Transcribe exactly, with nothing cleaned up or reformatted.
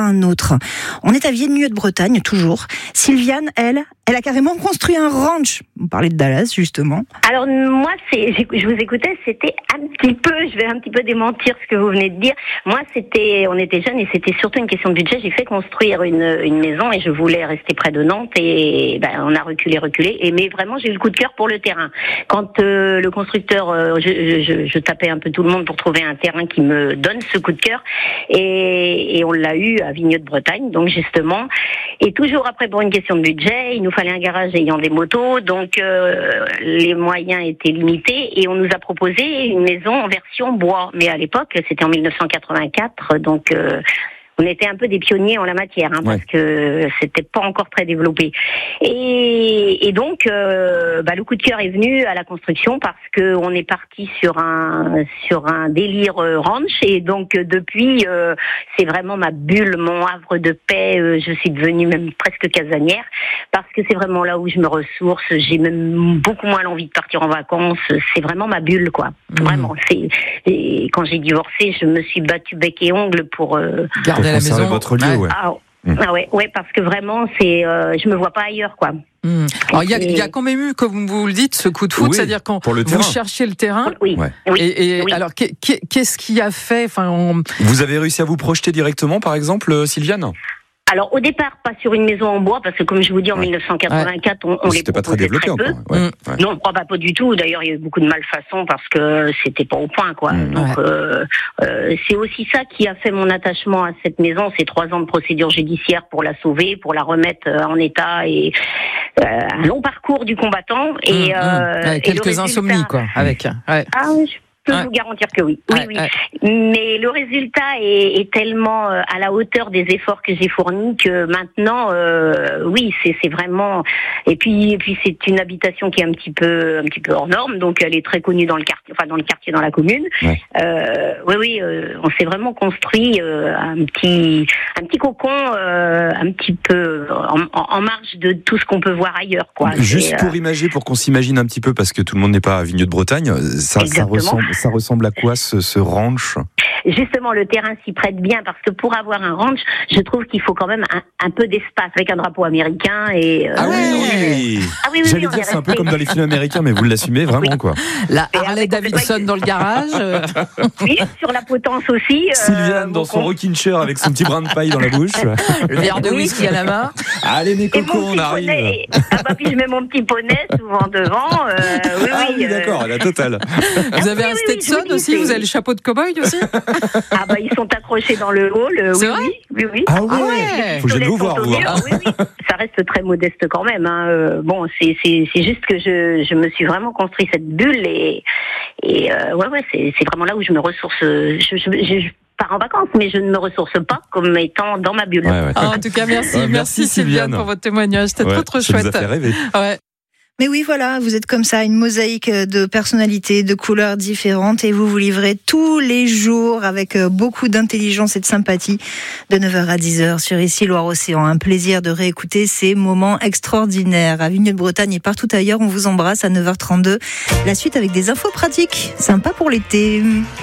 un autre. On est à Villeneuve de Bretagne, toujours. Sylviane, elle, elle a carrément construit un ranch. Vous parlez de Dallas, justement. Alors, moi, c'est, je vous écoutais, c'était un petit peu, je vais un petit peu démentir ce que vous venez de dire. Moi, c'était, on était jeunes et c'était surtout une question de budget. J'ai fait construire une, une maison et je voulais rester près de Nantes et ben, on a reculé, reculé. Et, mais vraiment, j'ai eu le coup de cœur pour le terrain. Quand euh, le constructeur, euh, je, je, je tapais un peu tout le monde pour trouver un terrain qui me donne ce coup de cœur et, et on l'a eu à Villeneuve de Bretagne, donc justement. Et toujours après, pour une question de budget, il nous fallait un garage ayant des motos, donc euh, les moyens étaient limités et on nous a proposé une maison en version bois. Mais à l'époque, c'était en dix-neuf cent quatre-vingt-quatre, donc euh, on était un peu des pionniers en la matière, hein, parce ouais. que c'était pas encore très développé. Et, et donc, euh, bah, le coup de cœur est venu à la construction parce que on est parti sur un sur un délire euh, ranch. Et donc euh, depuis, euh, c'est vraiment ma bulle, mon havre de paix. Euh, je suis devenue même presque casanière parce que c'est vraiment là où je me ressource. J'ai même beaucoup moins l'envie de partir en vacances. C'est vraiment ma bulle, quoi. Mmh. Vraiment. C'est et quand j'ai divorcé, je me suis battue bec et ongles pour euh, garder la maison, votre lieu, ouais. Ah, mmh. ah ouais, ouais, parce que vraiment, c'est, euh, je me vois pas ailleurs, quoi. Mmh. Alors il y a, il y a quand même eu, comme vous le dites, ce coup de foudre, oui, c'est-à-dire quand vous terrain. cherchiez le terrain. Oui. Ouais. oui. Et, et oui. alors, qu'est-ce qui a fait, enfin, on... Vous avez réussi à vous projeter directement, par exemple, Sylviane ? Alors au départ, pas sur une maison en bois, parce que comme je vous dis, en ouais. dix-neuf cent quatre-vingt-quatre, ouais. on, on les pas très développé très peu. Encore. Ouais. Ouais. Non, pas, pas du tout. D'ailleurs, il y a eu beaucoup de malfaçons parce que c'était pas au point, quoi. Mmh. Donc, ouais. euh, euh, c'est aussi ça qui a fait mon attachement à cette maison. C'est trois ans de procédure judiciaire pour la sauver, pour la remettre en état et euh, un long parcours du combattant et, mmh. euh, ouais, quelques et résultat... insomnies, quoi, avec. Ouais. Ah oui. Je peux ouais. vous garantir que oui. Oui, ouais, oui. Ouais. Mais le résultat est, est tellement à la hauteur des efforts que j'ai fournis que maintenant, euh, oui, c'est, c'est vraiment. Et puis, et puis, c'est une habitation qui est un petit peu, un petit peu hors norme, donc elle est très connue dans le quartier, enfin dans le quartier, dans la commune. Ouais. Euh, oui, oui, euh, on s'est vraiment construit euh, un petit, un petit cocon, euh, un petit peu en, en marge de tout ce qu'on peut voir ailleurs, quoi. Juste c'est, pour euh... imager, pour qu'on s'imagine un petit peu, parce que tout le monde n'est pas à Villeneuve de Bretagne, ça, ça ressemble. Ça ressemble à quoi ce, ce ranch ? Justement, le terrain s'y prête bien parce que pour avoir un ranch, je trouve qu'il faut quand même un, un peu d'espace avec un drapeau américain et. Euh, ah oui, oui. Ah oui, oui, J'allais oui, dire c'est un peu comme dans les films américains, mais vous l'assumez vraiment oui. quoi. La Harley Davidson dans le garage. Oui, sur la potence aussi. Euh, Sylviane dans son rocking chair avec son petit brin de paille dans la bouche. Le verre de whisky à la main. Allez mes cocos, on arrive. Poney. Ah bah puis je mets mon petit poney souvent devant. Euh, oui, ah oui, euh... d'accord, la totale. Vous avez ah, un oui, Stetson oui, aussi, vous avez le chapeau de cow-boy aussi. Ah bah ils sont accrochés dans le hall. C'est oui, vrai oui, oui, oui. Ah ouais. ouais. Faut que je vienne vous voir. vous. Ah, oui, oui. Ça reste très modeste quand même. Hein. Euh, bon, c'est c'est c'est juste que je je me suis vraiment construit cette bulle et et euh, ouais ouais c'est c'est vraiment là où je me ressource. Je je, je, je pars en vacances, mais je ne me ressource pas comme étant dans ma bulle. Ouais, ouais. Ah, en tout cas, merci, ouais, merci, merci Sylviane pour votre témoignage. C'était ouais, trop trop ça chouette. Vous a fait rêver. Ouais. Mais oui, voilà, vous êtes comme ça, une mosaïque de personnalités, de couleurs différentes et vous vous livrez tous les jours avec beaucoup d'intelligence et de sympathie de neuf heures à dix heures sur Ici Loire-Océan. Un plaisir de réécouter ces moments extraordinaires. À Villeneuve de Bretagne et partout ailleurs, on vous embrasse à neuf heures trente-deux. La suite avec des infos pratiques, sympa pour l'été.